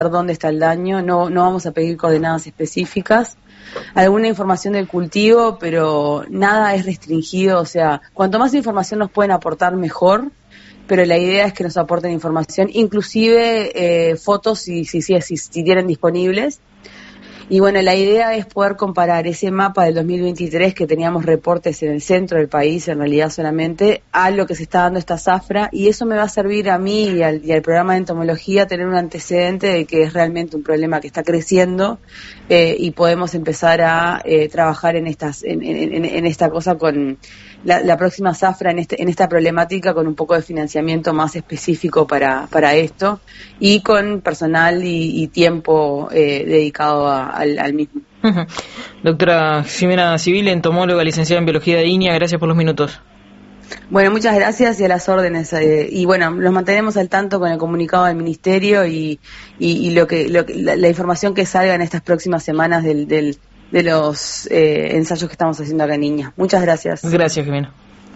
dónde está el daño, no vamos a pedir coordenadas específicas, alguna información del cultivo, pero nada es restringido, o sea, cuanto más información nos pueden aportar mejor, pero la idea es que nos aporten información, inclusive fotos si tienen disponibles. Y bueno, la idea es poder comparar ese mapa del 2023 que teníamos reportes en el centro del país, en realidad solamente, a lo que se está dando esta zafra, y eso me va a servir a mí y al programa de entomología tener un antecedente de que es realmente un problema que está creciendo y podemos empezar a trabajar en esta cosa con la próxima zafra, en esta problemática, con un poco de financiamiento más específico para esto y con personal y tiempo dedicado al mismo. Uh-huh. Doctora Ximena Civil, entomóloga, licenciada en Biología de INIA, gracias por los minutos. Bueno, muchas gracias y a las órdenes. Y bueno, los mantenemos al tanto con el comunicado del Ministerio y la información que salga en estas próximas semanas de los ensayos que estamos haciendo acá en Niña. Muchas gracias. Gracias, Ximena.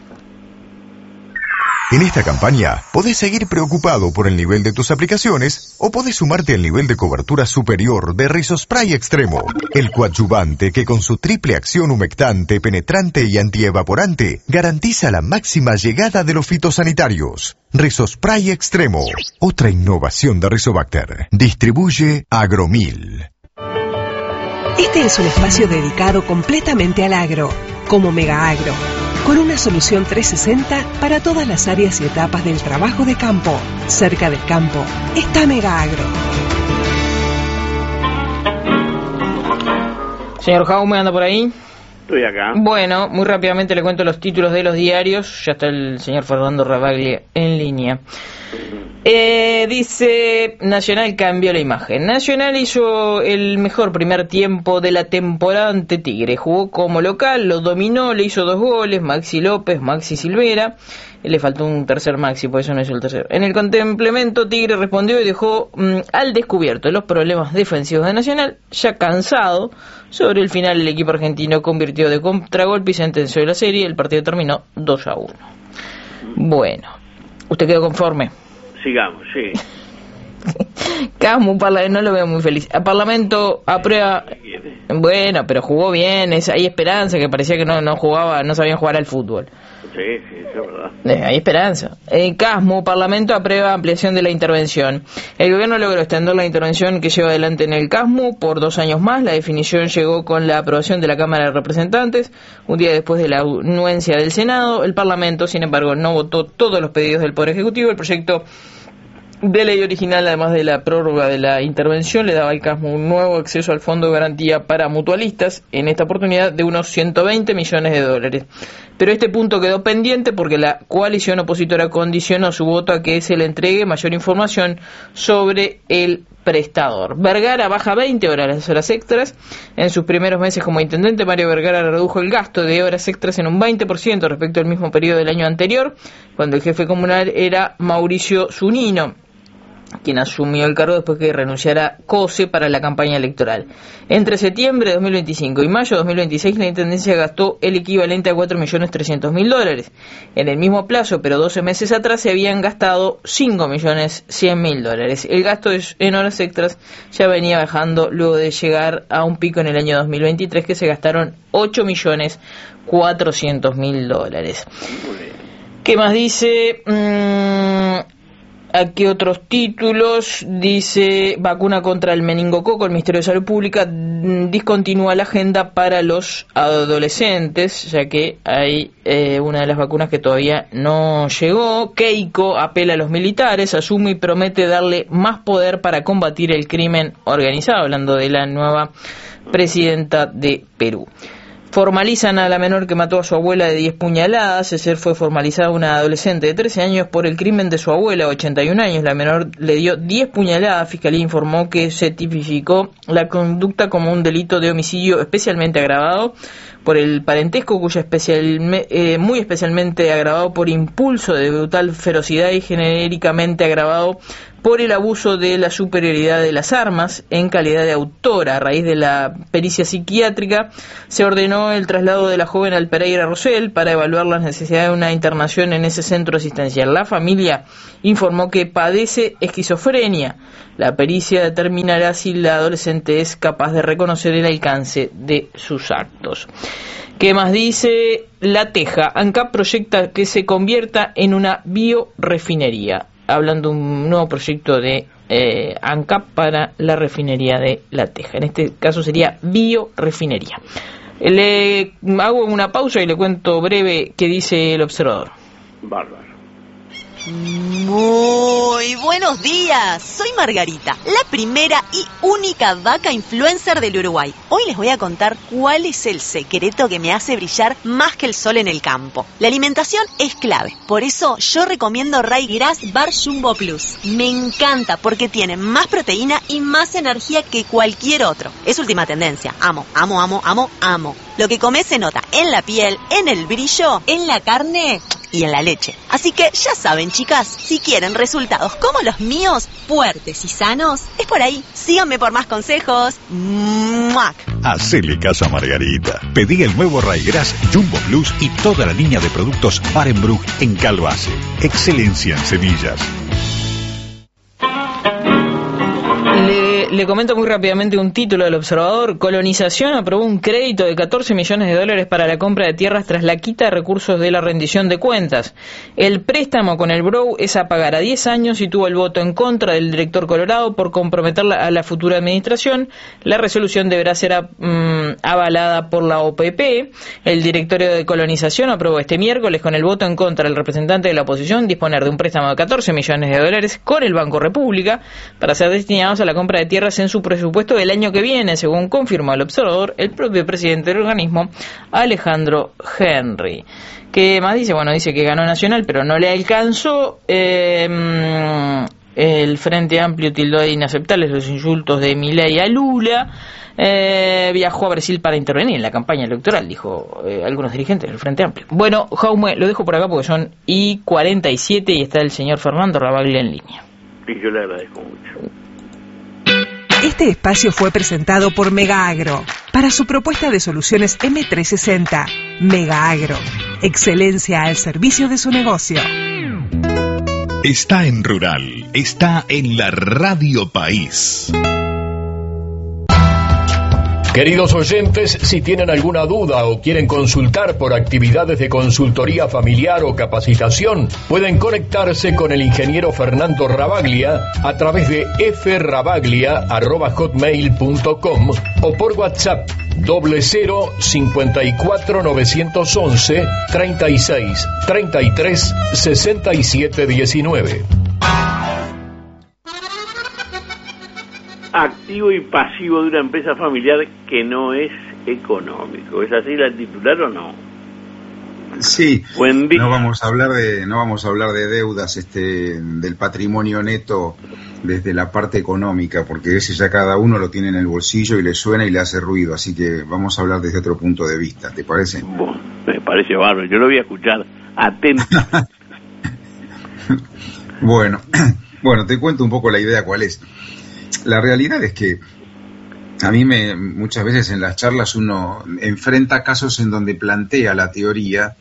En esta campaña, podés seguir preocupado por el nivel de tus aplicaciones o podés sumarte al nivel de cobertura superior de Rizospray Extremo, el coadyuvante que con su triple acción humectante, penetrante y antievaporante garantiza la máxima llegada de los fitosanitarios. Rizospray Extremo, otra innovación de Rizobacter. Distribuye Agromil. Este es un espacio dedicado completamente al agro, como Mega Agro, con una solución 360 para todas las áreas y etapas del trabajo de campo. Cerca del campo está Mega Agro. Señor Jaume, ¿anda por ahí? Estoy acá. Bueno, muy rápidamente le cuento los títulos de los diarios. Ya está el señor Fernando Ravaglia en línea. Dice, Nacional cambió la imagen. Nacional hizo el mejor primer tiempo de la temporada ante Tigre. Jugó como local, lo dominó, le hizo 2 goles, Maxi López, Maxi Silvera. Le faltó un tercer Maxi, por eso no hizo el tercero. En el complemento, Tigre respondió y dejó al descubierto los problemas defensivos de Nacional. Ya cansado, sobre el final el equipo argentino convirtió de contragolpe y sentenció la serie. El partido terminó 2-1. Bueno, ¿usted quedó conforme? Sigamos, sí. Casmu, no lo veo muy feliz. El Parlamento aprueba. Bueno, pero jugó bien. Hay esperanza, que parecía que no jugaba, no sabían jugar al fútbol. Sí, eso es verdad. Hay esperanza. Casmu, Parlamento aprueba ampliación de la intervención. El gobierno logró extender la intervención que lleva adelante en el Casmu por 2 años más. La definición llegó con la aprobación de la Cámara de Representantes, un día después de la anuencia del Senado. El Parlamento, sin embargo, no votó todos los pedidos del Poder Ejecutivo. El proyecto de ley original, además de la prórroga de la intervención, le daba al Casmu un nuevo acceso al Fondo de Garantía para Mutualistas, en esta oportunidad de unos 120 millones de dólares. Pero este punto quedó pendiente porque la coalición opositora condicionó su voto a que se le entregue mayor información sobre el prestador. Vergara baja 20 horas las horas extras. En sus primeros meses como intendente, Mario Vergara redujo el gasto de horas extras en un 20% respecto al mismo periodo del año anterior, cuando el jefe comunal era Mauricio Zunino, quien asumió el cargo después que renunciara Cose para la campaña electoral. Entre septiembre de 2025 y mayo de 2026, la Intendencia gastó el equivalente a 4.300.000 dólares. En el mismo plazo, pero 12 meses atrás, se habían gastado 5.100.000 dólares. El gasto en horas extras ya venía bajando luego de llegar a un pico en el año 2023, que se gastaron 8.400.000 dólares. ¿Qué más dice? ¿A qué otros títulos? Dice, vacuna contra el meningococo. El Ministerio de Salud Pública discontinúa la agenda para los adolescentes, ya que hay una de las vacunas que todavía no llegó. Keiko apela a los militares, asume y promete darle más poder para combatir el crimen organizado, hablando de la nueva presidenta de Perú. Formalizan a la menor que mató a su abuela de 10 puñaladas. Ayer fue formalizada una adolescente de 13 años por el crimen de su abuela, 81 años. La menor le dio 10 puñaladas. Fiscalía informó que se tipificó la conducta como un delito de homicidio especialmente agravado por el parentesco, muy especialmente agravado por impulso de brutal ferocidad y genéricamente agravado por el abuso de la superioridad de las armas en calidad de autora. A raíz de la pericia psiquiátrica se ordenó el traslado de la joven al Pereira Rosell para evaluar las necesidades de una internación en ese centro asistencial. La familia informó que padece esquizofrenia. La pericia determinará si la adolescente es capaz de reconocer el alcance de sus actos. ¿Qué más dice La Teja? ANCAP proyecta que se convierta en una biorefinería. Hablando de un nuevo proyecto de ANCAP para la refinería de La Teja. En este caso sería biorefinería. Le hago una pausa y le cuento breve qué dice El Observador. Bárbaro. Muy buenos días, soy Margarita, la primera y única vaca influencer del Uruguay. Hoy les voy a contar cuál es el secreto que me hace brillar más que el sol en el campo. La alimentación es clave, por eso yo recomiendo Ryegrass Bar Jumbo Plus. Me encanta porque tiene más proteína y más energía que cualquier otro. Es última tendencia, amo. Lo que comes se nota en la piel, en el brillo, en la carne y en la leche. Así que ya saben, chicas, si quieren resultados como los míos, fuertes y sanos, es por ahí. Síganme por más consejos. ¡Muac! Hacele caso a Margarita. Pedí el nuevo Ryegrass Jumbo Plus y toda la línea de productos Barenbrug en Calvace. Excelencia en semillas. Le comento muy rápidamente un título del Observador. Colonización aprobó un crédito de $14 millones para la compra de tierras tras la quita de recursos de la rendición de cuentas. El préstamo con el BROW es a pagar a 10 años y tuvo el voto en contra del director Colorado por comprometer a la futura administración. La resolución deberá ser avalada por la OPP. El directorio de colonización aprobó este miércoles con el voto en contra del representante de la oposición disponer de un préstamo de $14 millones con el Banco República para ser destinados a la compra de tierras en su presupuesto del año que viene, según confirmó el Observador el propio presidente del organismo, Alejandro Henry. ¿Qué más dice? Bueno, dice que ganó Nacional, pero no le alcanzó. El Frente Amplio tildó de inaceptables los insultos de Milei a Lula. Viajó a Brasil para intervenir en la campaña electoral, dijo algunos dirigentes del Frente Amplio. Bueno, Jaume, lo dejo por acá porque son y 47 y está el señor Fernando Rabaglia en línea. Y yo le agradezco mucho. Este espacio fue presentado por Mega Agro para su propuesta de soluciones M360. Mega Agro, excelencia al servicio de su negocio. Está en Rural, está en la Radio País. Queridos oyentes, si tienen alguna duda o quieren consultar por actividades de consultoría familiar o capacitación, pueden conectarse con el ingeniero Fernando Rabaglia a través de frabaglia@hotmail.com o por WhatsApp 00 54 911 36 33 67 19. Activo y pasivo de una empresa familiar que no es económico. ¿Es así la titular o no? Sí. Buen día. No vamos a hablar de deudas, del patrimonio neto desde la parte económica, porque ese ya cada uno lo tiene en el bolsillo y le suena y le hace ruido, así que vamos a hablar desde otro punto de vista, ¿te parece? Bueno, me parece bárbaro, yo lo voy a escuchar atento. Bueno, te cuento un poco la idea cuál es. La realidad es que a mí muchas veces en las charlas uno enfrenta casos en donde plantea la teoría,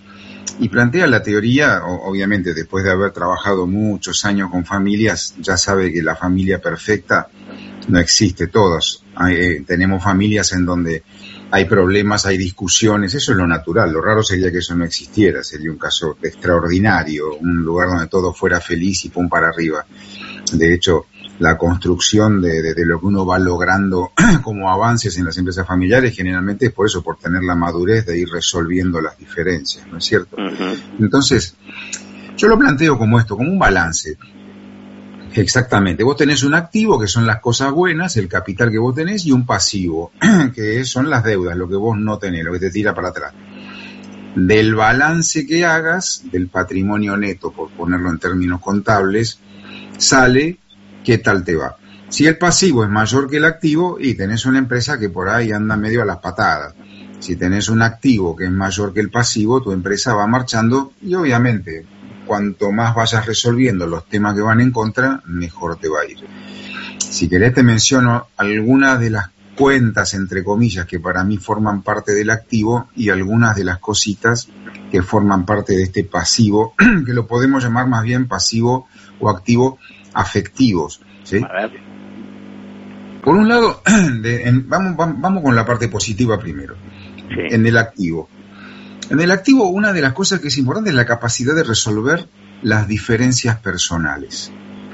obviamente después de haber trabajado muchos años con familias, ya sabe que la familia perfecta no existe. Todos tenemos familias en donde hay problemas, hay discusiones, eso es lo natural. Lo raro sería que eso no existiera, sería un caso extraordinario, un lugar donde todo fuera feliz y pum para arriba. De hecho, la construcción de lo que uno va logrando como avances en las empresas familiares generalmente es por eso, por tener la madurez de ir resolviendo las diferencias, ¿no es cierto? Uh-huh. Entonces, yo lo planteo como esto, como un balance. Exactamente, vos tenés un activo que son las cosas buenas, el capital que vos tenés, y un pasivo que son las deudas, lo que vos no tenés, lo que te tira para atrás. Del balance que hagas, del patrimonio neto, por ponerlo en términos contables, sale qué tal te va. Si el pasivo es mayor que el activo, y tenés una empresa que por ahí anda medio a las patadas. Si tenés un activo que es mayor que el pasivo, tu empresa va marchando y obviamente cuanto más vayas resolviendo los temas que van en contra, mejor te va a ir. Si querés te menciono algunas de las cuentas, entre comillas, que para mí forman parte del activo y algunas de las cositas que forman parte de este pasivo, que lo podemos llamar más bien pasivo o activo afectivos, ¿sí? Por un lado, vamos con la parte positiva primero. Sí. En el activo, una de las cosas que es importante es la capacidad de resolver las diferencias personales.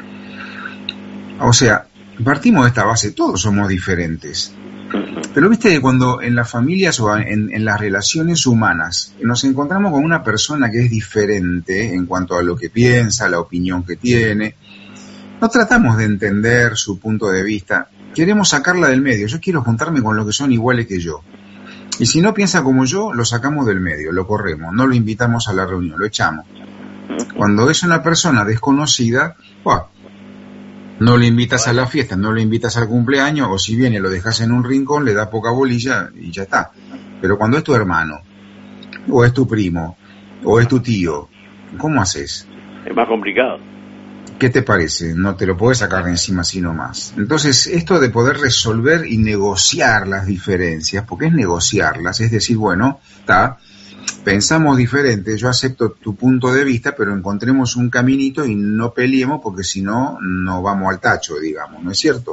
O sea, partimos de esta base, todos somos diferentes. Pero viste que cuando en las familias o en las relaciones humanas nos encontramos con una persona que es diferente en cuanto a lo que piensa, la opinión que tiene, no tratamos de entender su punto de vista, queremos sacarla del medio. Yo quiero juntarme con los que son iguales que yo. Y si no piensa como yo, lo sacamos del medio, lo corremos, no lo invitamos a la reunión, lo echamos. Cuando es una persona desconocida, no le invitas a la fiesta, no le invitas al cumpleaños, o si viene lo dejas en un rincón, le da poca bolilla y ya está. Pero cuando es tu hermano, o es tu primo, o es tu tío, ¿cómo haces? Es más complicado. ¿Qué te parece? No te lo puedes sacar de encima así nomás. Entonces, esto de poder resolver y negociar las diferencias, porque es negociarlas, es decir, bueno, pensamos diferente, yo acepto tu punto de vista, pero encontremos un caminito y no peleemos, porque si no, no vamos al tacho, digamos, ¿no es cierto?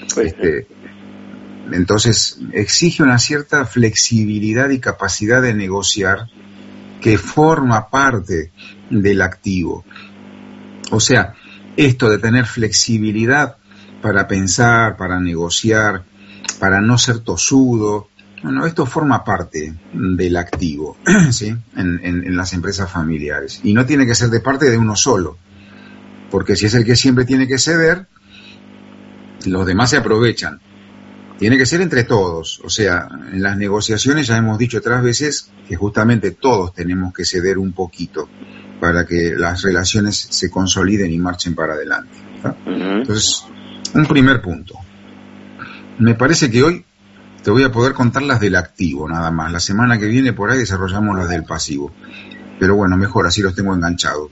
Entonces, exige una cierta flexibilidad y capacidad de negociar que forma parte del activo. O sea, esto de tener flexibilidad para pensar, para negociar, para no ser tosudo, bueno, esto forma parte del activo, ¿sí? En las empresas familiares. Y no tiene que ser de parte de uno solo, porque si es el que siempre tiene que ceder, los demás se aprovechan. Tiene que ser entre todos. O sea, en las negociaciones ya hemos dicho otras veces que justamente todos tenemos que ceder un poquito para que las relaciones se consoliden y marchen para adelante, ¿tá? Entonces, un primer punto. Me parece que hoy te voy a poder contar las del activo, nada más. La semana que viene por ahí desarrollamos las del pasivo. Pero bueno, mejor, así los tengo enganchados.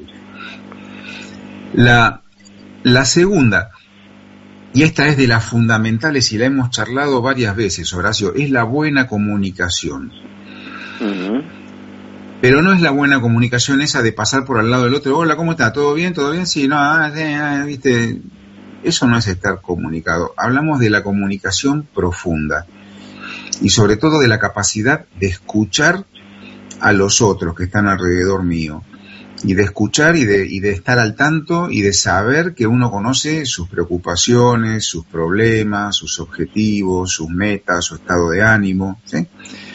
La segunda, y esta es de las fundamentales y la hemos charlado varias veces, Horacio, es la buena comunicación. Pero no es la buena comunicación esa de pasar por al lado del otro. Hola, ¿cómo está? ¿Todo bien? ¿Todo bien? Sí, no, viste. Eso no es estar comunicado. Hablamos de la comunicación profunda. Y sobre todo de la capacidad de escuchar a los otros que están alrededor mío. Y de escuchar y de estar al tanto y de saber que uno conoce sus preocupaciones, sus problemas, sus objetivos, sus metas, su estado de ánimo, ¿sí?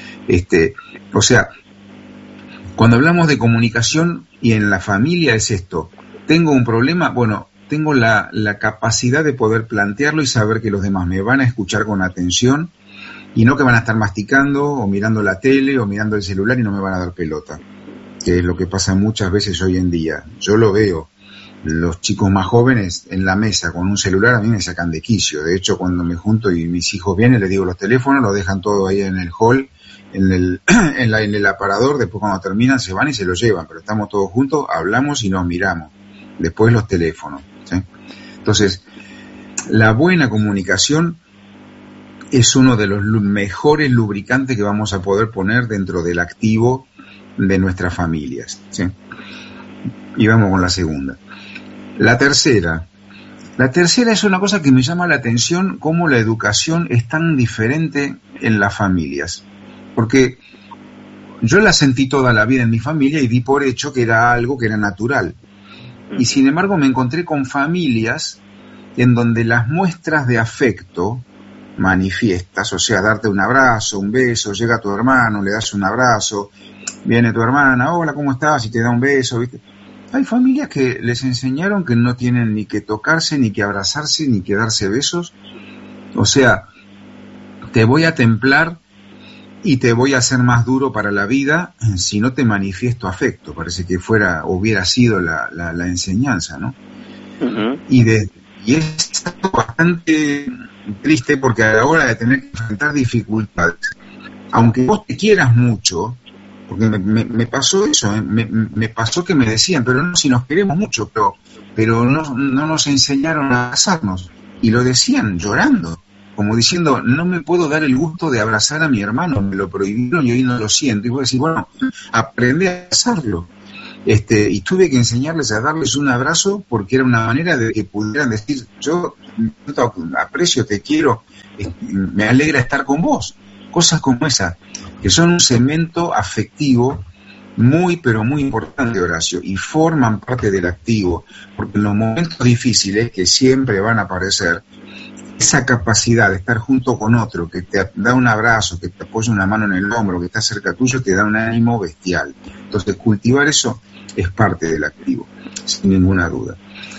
O sea, cuando hablamos de comunicación y en la familia es esto. Tengo un problema, bueno, tengo la capacidad de poder plantearlo y saber que los demás me van a escuchar con atención y no que van a estar masticando o mirando la tele o mirando el celular y no me van a dar pelota, que es lo que pasa muchas veces hoy en día. Yo lo veo, los chicos más jóvenes en la mesa con un celular a mí me sacan de quicio. De hecho, cuando me junto y mis hijos vienen, les digo los teléfonos, los dejan todo ahí en el hall, en el aparador, después cuando terminan se van y se los llevan, pero estamos todos juntos, hablamos y nos miramos, después los teléfonos, ¿sí? Entonces, la buena comunicación es uno de los mejores lubricantes que vamos a poder poner dentro del activo de nuestras familias, ¿sí? Y vamos con la segunda. La tercera es una cosa que me llama la atención, cómo la educación es tan diferente en las familias. Porque yo la sentí toda la vida en mi familia y di por hecho que era algo que era natural. Y sin embargo me encontré con familias en donde las muestras de afecto manifiestas, o sea, darte un abrazo, un beso, llega tu hermano, le das un abrazo, viene tu hermana, hola, ¿cómo estás? Y te da un beso, ¿viste? Hay familias que les enseñaron que no tienen ni que tocarse, ni que abrazarse, ni que darse besos. O sea, te voy a templar y te voy a hacer más duro para la vida si no te manifiesto afecto. Parece que hubiera sido la enseñanza, ¿no? Y es bastante triste porque a la hora de tener que enfrentar dificultades, aunque vos te quieras mucho, porque me pasó eso, me pasó que me decían, pero no, si nos queremos mucho, pero no nos enseñaron a abrazarnos, y lo decían llorando, como diciendo, no me puedo dar el gusto de abrazar a mi hermano, me lo prohibieron y hoy no lo siento, y vos decís, bueno, aprende a abrazarlo. Y tuve que enseñarles a darles un abrazo porque era una manera de que pudieran decir, yo aprecio, te quiero, me alegra estar con vos. Cosas como esas, que son un cemento afectivo muy, pero muy importante, Horacio, y forman parte del activo, porque en los momentos difíciles, que siempre van a aparecer, esa capacidad de estar junto con otro, que te da un abrazo, que te apoya una mano en el hombro, que está cerca tuyo, te da un ánimo bestial. Entonces, cultivar eso es parte del activo, sin ninguna duda.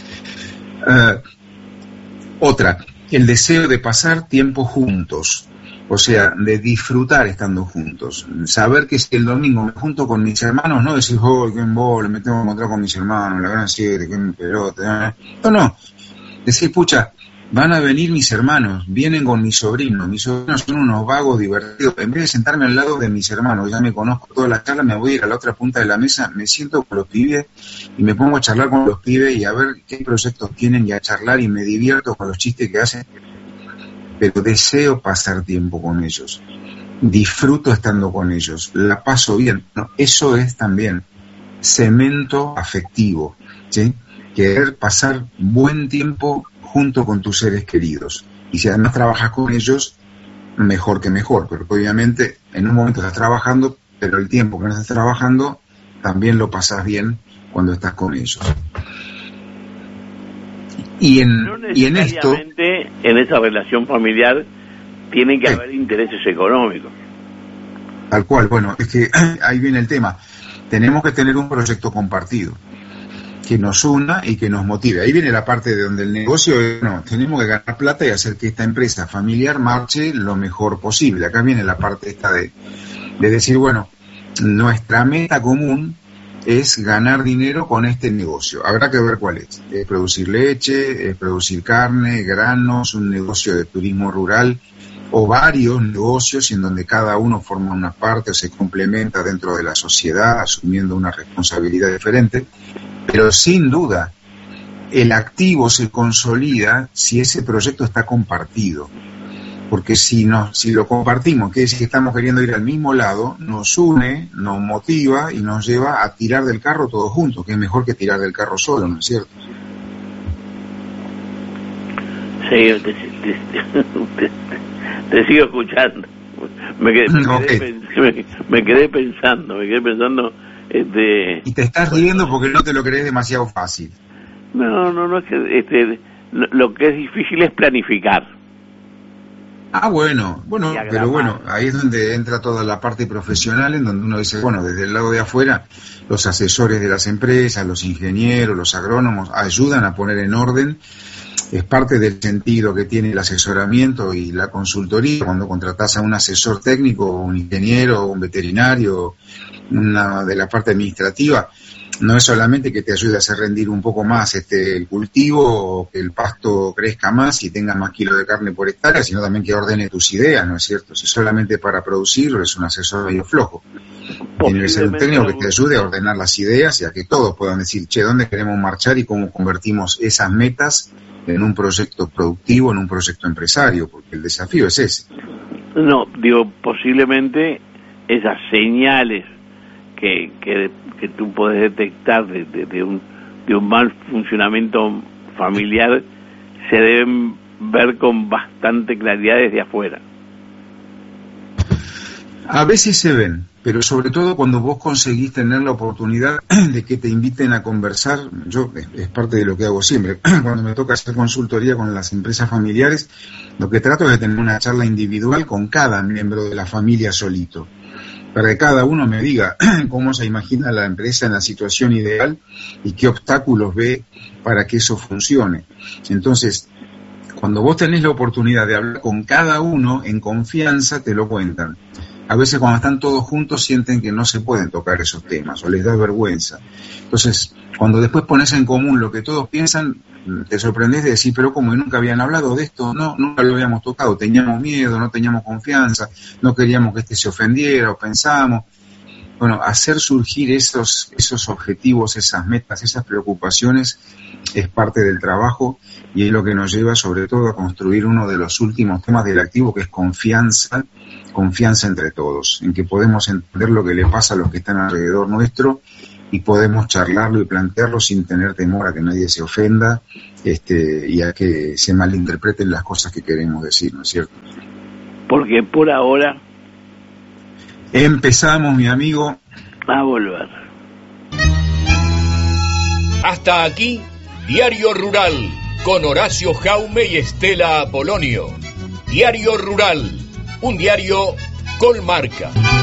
Otra, el deseo de pasar tiempo juntos, o sea, de disfrutar estando juntos. Saber que si el domingo me junto con mis hermanos, no decir, oh, qué embole, me tengo que encontrar con mis hermanos, la gran 7, qué pelota. No. Decir, pucha, van a venir mis hermanos, vienen con mis sobrinos son unos vagos divertidos. En vez de sentarme al lado de mis hermanos, ya me conozco toda la charla, me voy a ir a la otra punta de la mesa, me siento con los pibes y me pongo a charlar con los pibes y a ver qué proyectos tienen y a charlar y me divierto con los chistes que hacen. Pero deseo pasar tiempo con ellos, disfruto estando con ellos, la paso bien. No, eso es también cemento afectivo, ¿sí? Querer pasar buen tiempo junto con tus seres queridos. Y si además trabajas con ellos, mejor que mejor, porque obviamente en un momento estás trabajando, pero el tiempo que no estás trabajando también lo pasas bien cuando estás con ellos. Y en esto, en esa relación familiar tienen que haber intereses económicos. Tal cual, bueno, es que ahí viene el tema. Tenemos que tener un proyecto compartido que nos una y que nos motive. Ahí viene la parte de donde el negocio es, no, tenemos que ganar plata y hacer que esta empresa familiar marche lo mejor posible. Acá viene la parte esta de decir, bueno, nuestra meta común es ganar dinero con este negocio. Habrá que ver cuál es. Es producir leche, es producir carne, granos, un negocio de turismo rural o varios negocios en donde cada uno forma una parte o se complementa dentro de la sociedad asumiendo una responsabilidad diferente. Pero sin duda, el activo se consolida si ese proyecto está compartido. Porque si lo compartimos, que es que estamos queriendo ir al mismo lado, nos une, nos motiva y nos lleva a tirar del carro todos juntos, que es mejor que tirar del carro solo, ¿no es cierto? Sí, te sigo escuchando. Me quedé pensando. Y te estás riendo porque no te lo crees demasiado fácil. No, es que lo que es difícil es planificar. Bueno, pero bueno, ahí es donde entra toda la parte profesional, en donde uno dice, bueno, desde el lado de afuera, los asesores de las empresas, los ingenieros, los agrónomos, ayudan a poner en orden. Es parte del sentido que tiene el asesoramiento y la consultoría. Cuando contratás a un asesor técnico, un ingeniero, un veterinario, una de la parte administrativa, no es solamente que te ayude a hacer rendir un poco más el cultivo o que el pasto crezca más y tenga más kilos de carne por hectárea, sino también que ordene tus ideas, ¿no es cierto? Si solamente para producirlo es un asesor medio flojo. Tiene que ser un técnico que te ayude a ordenar las ideas y a que todos puedan decir, ¿dónde queremos marchar y cómo convertimos esas metas en un proyecto productivo, en un proyecto empresario? Porque el desafío es ese. No, posiblemente esas señales que tú puedes detectar de un mal funcionamiento familiar se deben ver con bastante claridad desde afuera. A veces se ven, pero sobre todo cuando vos conseguís tener la oportunidad de que te inviten a conversar. Yo es parte de lo que hago siempre. Cuando me toca hacer consultoría con las empresas familiares, lo que trato es de tener una charla individual con cada miembro de la familia solito, para que cada uno me diga cómo se imagina la empresa en la situación ideal y qué obstáculos ve para que eso funcione. Entonces, cuando vos tenés la oportunidad de hablar con cada uno en confianza, te lo cuentan. A veces cuando están todos juntos sienten que no se pueden tocar esos temas o les da vergüenza. Entonces, cuando después pones en común lo que todos piensan, te sorprendes de decir, pero como nunca habían hablado de esto, no, nunca lo habíamos tocado, teníamos miedo, no teníamos confianza, no queríamos que se ofendiera o pensábamos. Bueno, hacer surgir esos objetivos, esas metas, esas preocupaciones es parte del trabajo y es lo que nos lleva sobre todo a construir uno de los últimos temas del activo, que es confianza entre todos, en que podemos entender lo que le pasa a los que están alrededor nuestro y podemos charlarlo y plantearlo sin tener temor a que nadie se ofenda y a que se malinterpreten las cosas que queremos decir, ¿no es cierto? Porque por ahora empezamos, mi amigo, a volver. Hasta aquí, Diario Rural, con Horacio Jaume y Estela Apolonio. Diario Rural, un diario con marca.